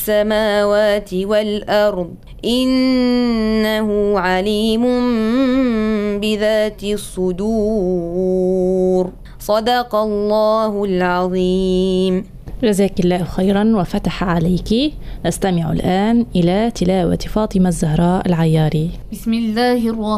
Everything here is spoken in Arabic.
السماوات والأرض إنه عليم بذات الصدور. صدق الله العظيم. جزاك الله خيرا وفتح عليك. نستمع الآن إلى تلاوة فاطمة الزهراء العياري. بسم الله الرحمن